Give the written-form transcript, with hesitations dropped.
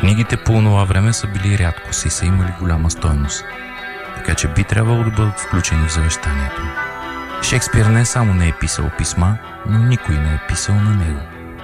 Книгите по онова време са били рядкост и са имали голяма стойност, така че би трябвало да бъдат включени в завещанието. Шекспир не само не е писал писма, но никой не е писал на него.